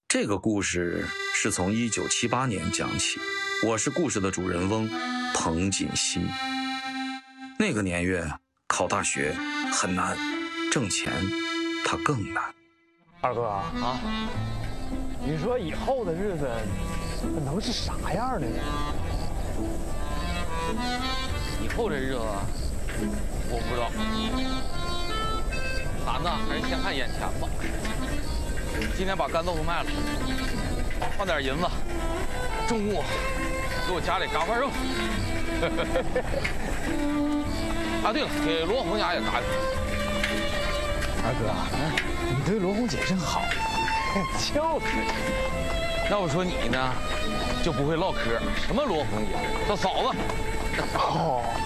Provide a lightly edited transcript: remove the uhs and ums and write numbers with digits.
这个故事是从1978年讲起，我是故事的主人翁彭锦熙。那个年月考大学很难，挣钱它更难。 二哥啊，你说以后的日子能是啥样的呢？ 以后这日子我不知道，咱呢还是先看眼前吧。今天把干豆腐卖了，换点银子，中午给我家里嘎块肉。啊，对了，给罗红家也嘎一块。 二哥，你对罗红姐真好，就是。 要不说你呢，就不会唠嗑，什么罗红姐，这嫂子。 哦。